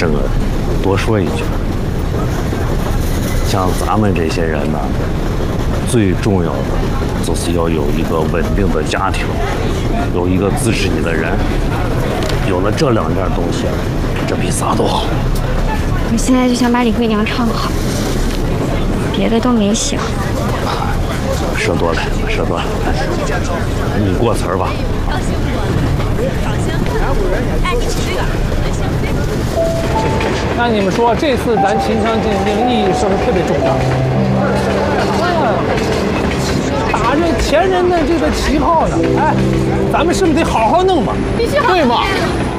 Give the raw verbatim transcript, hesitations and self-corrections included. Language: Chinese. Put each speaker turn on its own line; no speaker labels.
这个多说一句，像咱们这些人呢，最重要的就是要有一个稳定的家庭，有一个支持你的人。有了这两件东西，这比啥都好。
我现在就想把李桂娘唱好，别的都没想。
说多了，说多了，你过词儿吧。
那你们说这次咱秦腔进京意义是不是特别重大？打着前人的这个旗号呢，哎，咱们是不是得好好弄嘛？
必须好好
对吗？